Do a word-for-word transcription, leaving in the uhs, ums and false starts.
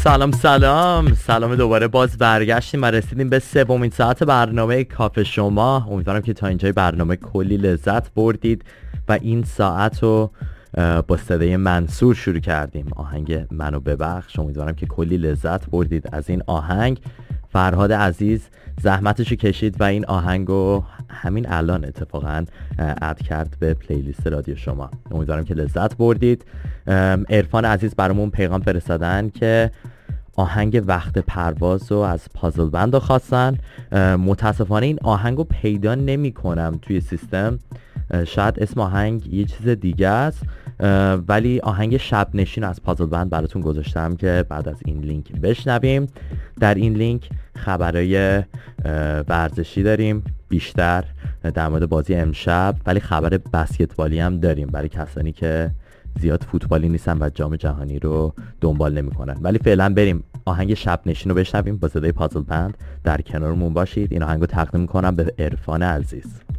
سلام سلام سلام دوباره باز برگشتیم و رسیدیم به سومین ساعت برنامه کافه شما. امیدوارم که تا اینجای برنامه کلی لذت بردید و این ساعت رو با صدای منصور شروع کردیم، آهنگ منو ببخش. امیدوارم که کلی لذت بردید از این آهنگ. فرهاد عزیز زحمتشو کشید و این آهنگو همین الان اتفاقا اد کرد به پلیلیست رادیو شما. امیدوارم که لذت بردید. عرفان عزیز برامون پیغام فرستادن که آهنگ وقت پرواز رو از پازل بند خواستن. متاسفانه این آهنگ رو پیدا نمی کنم توی سیستم، شاید اسم آهنگ یه چیز دیگه است، ولی آهنگ شب نشین از پازل بند براتون گذاشتم که بعد از این لینک بشنویم. در این لینک خبرهای ورزشی داریم بیشتر در مورد بازی امشب، ولی خبر بسکتبالی هم داریم برای کسانی که زیاد فوتبالی نیستن و جام جهانی رو دنبال نمی‌کنن. ولی فعلا بریم آهنگ شب نشین رو بشنویم با صدای پازل بند. در کنارمون باشید. این آهنگ رو تقدیم می‌کنم به عرفان عزیز.